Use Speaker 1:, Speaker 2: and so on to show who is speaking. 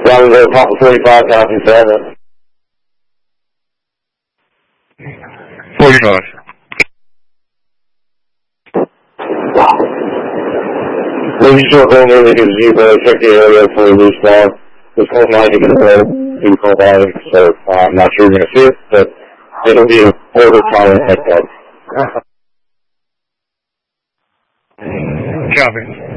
Speaker 1: Round the top of 45, copy 7.
Speaker 2: 49.
Speaker 1: Maybe short home area gives you check the area for a loose log. This whole night you can hold you call by, so I'm not sure you're going to see it, but it'll be a border tolerant like that.
Speaker 2: Copy.